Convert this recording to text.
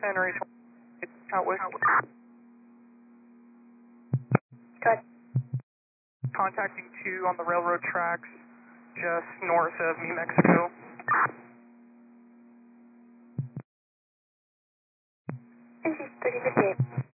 Henry, out with. Good. Contacting 2 on the railroad tracks just north of New Mexico. NC 3058.